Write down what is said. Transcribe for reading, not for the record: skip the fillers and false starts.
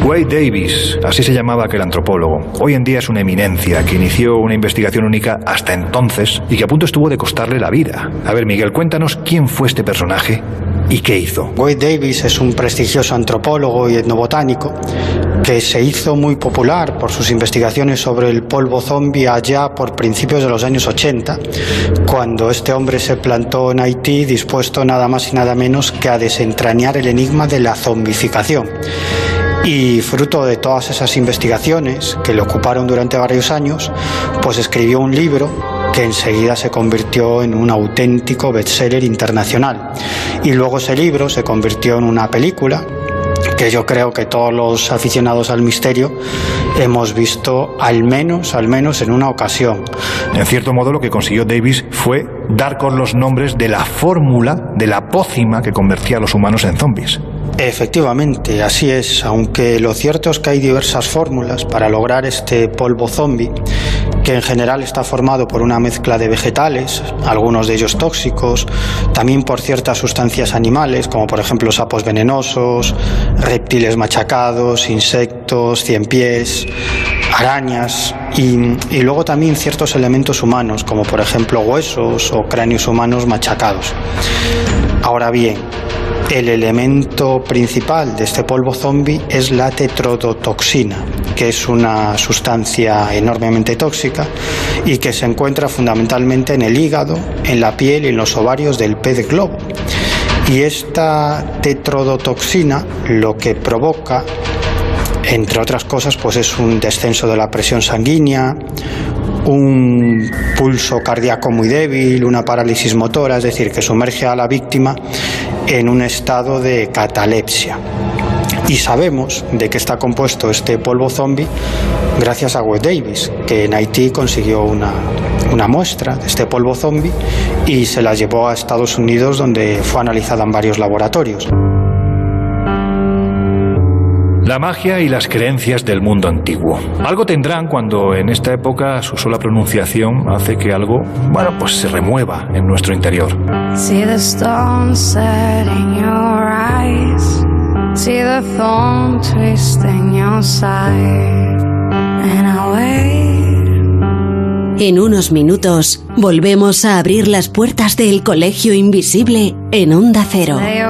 Wade Davis, así se llamaba aquel antropólogo. Hoy en día es una eminencia que inició una investigación única hasta entonces y que a punto estuvo de costarle la vida. A ver, Miguel, cuéntanos quién fue este personaje y qué hizo. Wade Davis es un prestigioso antropólogo y etnobotánico que se hizo muy popular por sus investigaciones sobre el polvo zombie allá por principios de los años 80, cuando este hombre se plantó en Haití dispuesto nada más y nada menos que a desentrañar el enigma de la zombificación. Y fruto de todas esas investigaciones que le ocuparon durante varios años, pues escribió un libro que enseguida se convirtió en un auténtico bestseller internacional. Y luego ese libro se convirtió en una película que yo creo que todos los aficionados al misterio hemos visto al menos en una ocasión. En cierto modo, lo que consiguió Davis fue dar con los nombres de la fórmula, de la pócima que convertía a los humanos en zombies. Efectivamente, así es, aunque lo cierto es que hay diversas fórmulas para lograr este polvo zombie, que en general está formado por una mezcla de vegetales, algunos de ellos tóxicos, también por ciertas sustancias animales, como por ejemplo sapos venenosos, reptiles machacados, insectos, ciempiés, arañas y luego también ciertos elementos humanos, como por ejemplo huesos o cráneos humanos machacados. Ahora bien, el elemento principal de este polvo zombie es la tetrodotoxina, que es una sustancia enormemente tóxica y que se encuentra fundamentalmente en el hígado, en la piel y en los ovarios del pez globo. Y esta tetrodotoxina lo que provoca, entre otras cosas, pues es un descenso de la presión sanguínea, un pulso cardíaco muy débil, una parálisis motora, es decir, que sumerge a la víctima en un estado de catalepsia. Y sabemos de qué está compuesto este polvo zombie gracias a Wade Davis, que en Haití consiguió una muestra de este polvo zombie y se la llevó a Estados Unidos, donde fue analizada en varios laboratorios. La magia y las creencias del mundo antiguo. Algo tendrán cuando en esta época su sola pronunciación hace que algo, pues se remueva en nuestro interior. See the stone set in your eyes, see the thorn twist in your side, and I wait. En unos minutos volvemos a abrir las puertas del Colegio Invisible en Onda Cero.